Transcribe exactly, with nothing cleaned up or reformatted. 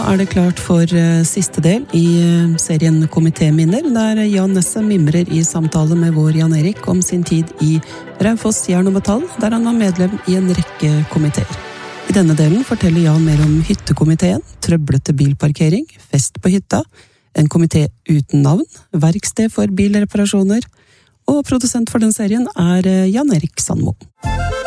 er det klart for eh, siste del i eh, serien Komitéminner, der Jan Nesse mimrer i samtale med vår Jan Erik om sin tid i Raufoss Jern og Metall, der han var medlem i en rekke komiteer. I denne delen forteller Jan mer om hyttekomiteen, trøblete bilparkering, fest på hytta, en komité uten navn, verksted for bilreparasjoner, og produsent for den serien er eh, Jan Erik Sandmo.